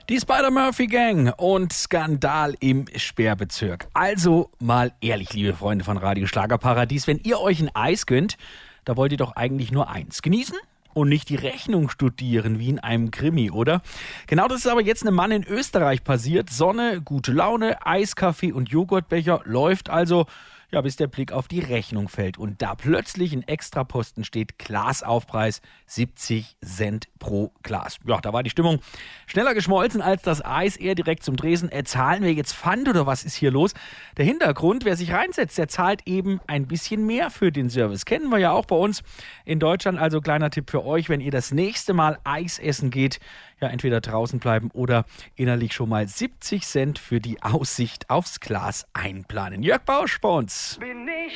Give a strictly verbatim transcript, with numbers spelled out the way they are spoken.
Die Spider-Murphy-Gang und Skandal im Sperrbezirk. Also mal ehrlich, liebe Freunde von Radio Schlagerparadies, wenn ihr euch ein Eis gönnt, da wollt ihr doch eigentlich nur eins: genießen und nicht die Rechnung studieren wie in einem Krimi, oder? Genau das ist aber jetzt einem Mann in Österreich passiert. Sonne, gute Laune, Eiskaffee und Joghurtbecher läuft also, ja, bis der Blick auf die Rechnung fällt und da plötzlich ein Extraposten steht: Glasaufpreis siebzig Cent pro Glas. Ja, da war die Stimmung schneller geschmolzen als das Eis. Er direkt zum Dresen: Äh, zahlen wir jetzt Pfand oder was ist hier los? Der Hintergrund: wer sich reinsetzt, der zahlt eben ein bisschen mehr für den Service. Kennen wir ja auch bei uns in Deutschland. Also kleiner Tipp für euch, wenn ihr das nächste Mal Eis essen geht, ja, entweder draußen bleiben oder innerlich schon mal siebzig Cent für die Aussicht aufs Glas einplanen. Jörg Bausch bei uns. Bin ich